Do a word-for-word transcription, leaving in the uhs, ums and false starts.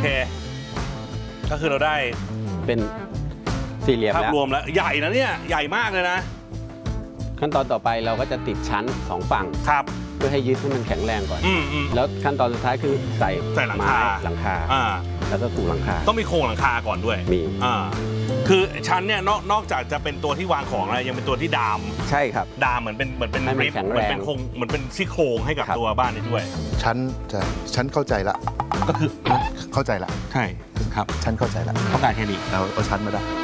เคก็คือเราได้เป็นสี่เหลี่ยมภาพแล้วรวมแล้วใหญ่นะเนี่ยใหญ่มากเลยนะขั้นตอนต่อไปเราก็จะติดชั้นสองฝั่งครับเพื่อให้ยึดให้มันแข็งแรงก่อนอืมอืมแล้วขั้นตอนสุดท้ายคือใส่ใส่หลังคาไม้หลังคาอ่าแล้วก็ปูหลังคาต้องมีโครงหลังคาก่อนด้วยมีอ่าคือชั้นเนี่ยนอกนอกจากจะเป็นตัวที่วางของแล้วยังเป็นตัวที่ดามใช่ครับดามเหมือนเป็นเหมือนเป็นริบเหเหมืมืออน นเป็เป็น นโคโครรง งเหมือนเป็นซี่โครงให้กับตัวบ้านนี้ด้วยฉันจะฉันเข้าใจละก็คือเข้าใจละใช่ครับฉันเข้าใจละต้องการแค่นี้เราเอาชั้นมาได้